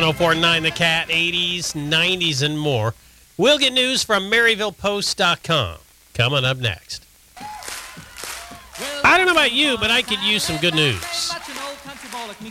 1049 The Cat, 80s, 90s, and more. We'll get news from MaryvillePost.com coming up next. I don't know about you, but I could use some good news.